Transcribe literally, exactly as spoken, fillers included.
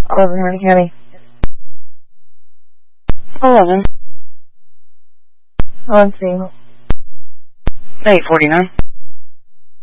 eleven, Hardin County. eleven. On scene. eight forty-nine.